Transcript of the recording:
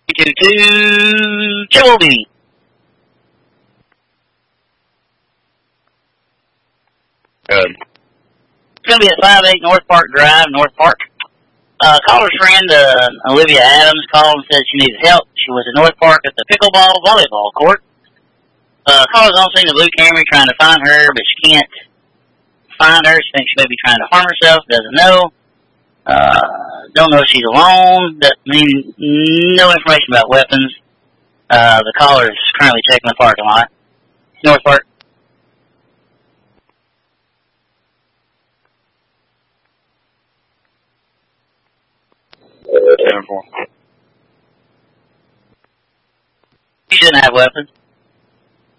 322, Joby. Good. It's going to be at 58 North Park Drive, North Park. Caller's friend, Olivia Adams, called and said she needed help. She was at North Park at the pickleball volleyball court. Caller's on scene the blue Camry trying to find her, but she can't find her. She thinks she may be trying to harm herself, doesn't know. Don't know if she's alone. No information about weapons. The caller is currently checking the parking lot. North Park. She shouldn't have weapons.